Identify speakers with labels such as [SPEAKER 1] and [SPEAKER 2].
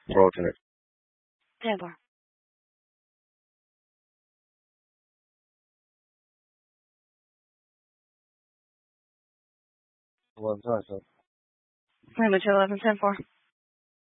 [SPEAKER 1] For alternate.
[SPEAKER 2] 10-4.
[SPEAKER 1] Well, sorry, sir.
[SPEAKER 2] Language 11, 10-4.